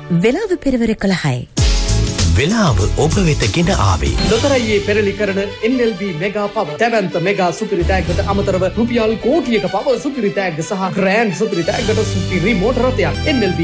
වෙලාව පෙරවර 11යි. වෙලාව ඔබ වෙත ගෙන ආවේ. ලොතරැයියේ පෙරලි කරන NLB මෙගා පව. දැවැන්ත මෙගා සුපිරි තෑග්ගට අමතරව රුපියල් කෝටියක පව සුපිරි තෑග්ග සහ ග්‍රෑන්ඩ් සුපිරි තෑග්ගට සුපිරි මෝටර රථයක්. NLB